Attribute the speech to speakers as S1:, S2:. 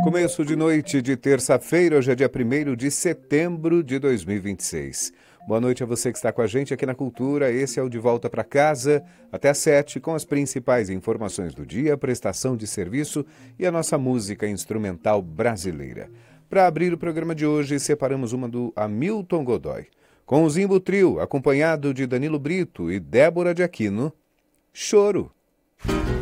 S1: Começo de noite de terça-feira, hoje é dia 1º de setembro de 2026. Boa noite a você que está com a gente aqui na Cultura. Esse é o De Volta para Casa, até às 7, com as principais informações do dia, prestação de serviço e a nossa música instrumental brasileira. Para abrir o programa de hoje, separamos uma do Hamilton Godoy. Com o Zimbo Trio, acompanhado de Danilo Brito e Débora de Aquino, Choro.